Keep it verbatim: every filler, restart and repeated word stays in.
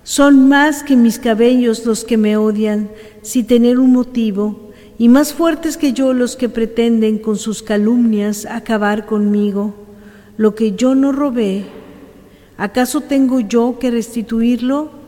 Son más que mis cabellos los que me odian, sin tener un motivo, y más fuertes que yo los que pretenden con sus calumnias acabar conmigo. Lo que yo no robé, ¿acaso tengo yo que restituirlo?